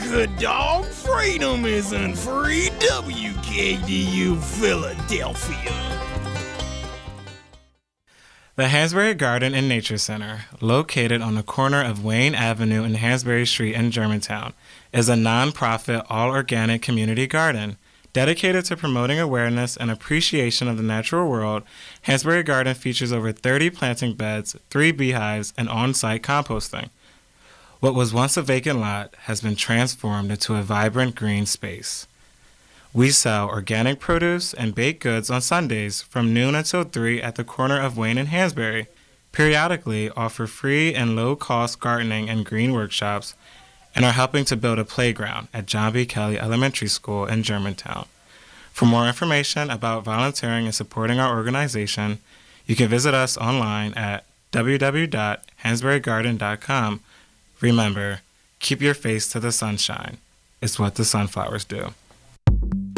good dog. Freedom isn't free. WKDU Philadelphia. The Hansberry Garden and Nature Center, located on the corner of Wayne Avenue and Hansberry Street in Germantown, is a nonprofit, all-organic community garden. Dedicated to promoting awareness and appreciation of the natural world, Hansberry Garden features over 30 planting beds, 3 beehives, and on-site composting. What was once a vacant lot has been transformed into a vibrant green space. We sell organic produce and baked goods on Sundays from noon until 3 at the corner of Wayne and Hansberry. Periodically offer free and low-cost gardening and green workshops, and are helping to build a playground at John B. Kelly Elementary School in Germantown. For more information about volunteering and supporting our organization, you can visit us online at www.hansberrygarden.com. Remember, keep your face to the sunshine. It's what the sunflowers do.